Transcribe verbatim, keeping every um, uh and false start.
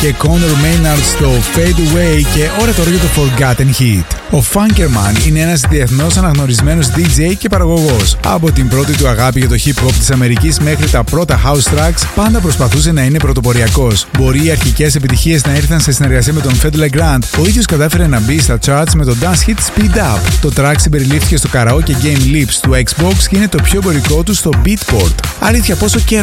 και Conor Maynard στο Fade Away και ώρα τώρα για το Forgotten Hit. Ο Funkerman είναι ένας διεθνώς αναγνωρισμένος ντι τζέι και παραγωγός. Από την πρώτη του αγάπη για το hip hop της Αμερικής μέχρι τα πρώτα house tracks, πάντα προσπαθούσε να είναι πρωτοποριακός. Μπορεί οι αρχικές επιτυχίες να ήρθαν σε συνεργασία με τον Fedde Le Grand, ο ίδιος κατάφερε να μπει στα charts με το dance hit Speed Up. Το track συμπεριλήφθηκε στο karaoke game Lips του Xbox και είναι το πιο εμπορικό του στο Beatport. Αλήθεια, πόσο καιρό